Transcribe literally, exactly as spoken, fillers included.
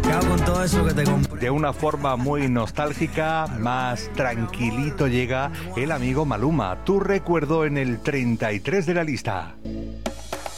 Quedo con todo eso que te compré. De una forma muy nostálgica, más tranquilito llega el amigo Maluma. Tu recuerdo en el treinta y tres de la lista.